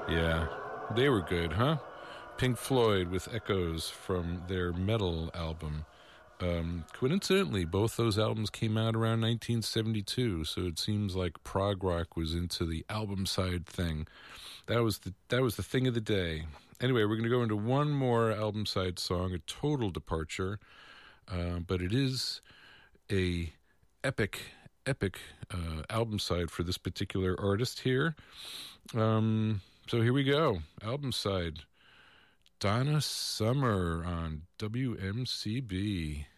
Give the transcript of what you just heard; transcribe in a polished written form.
Yeah, they were good, huh? Pink Floyd with Echoes from their Metal album. Coincidentally, both those albums came out around 1972, so it seems like prog rock was into the album side thing. That was the thing of the day. Anyway, we're going to go into one more album side song, a total departure, but it is a epic album side for this particular artist here. So here we go. Album side. Donna Summer on WMCB.